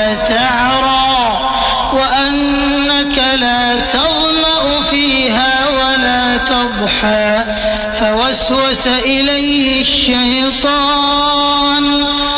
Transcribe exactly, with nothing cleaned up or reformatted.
ولا تعرى وأنك لا تظمأ فيها ولا تضحى فوسوس إليه الشيطان